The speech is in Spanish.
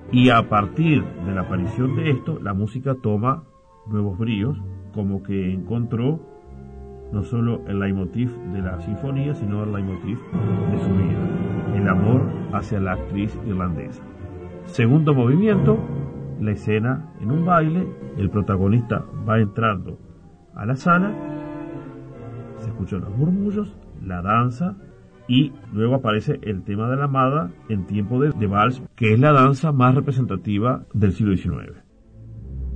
Y a partir de la aparición de esto, la música toma nuevos bríos, como que encontró no solo el leitmotiv de la sinfonía, sino el leitmotiv de su vida, el amor hacia la actriz irlandesa. Segundo movimiento, la escena en un baile, el protagonista va entrando a la sala, se escuchan los murmullos, la danza, y luego aparece el tema de la amada en tiempo de vals, que es la danza más representativa del siglo XIX.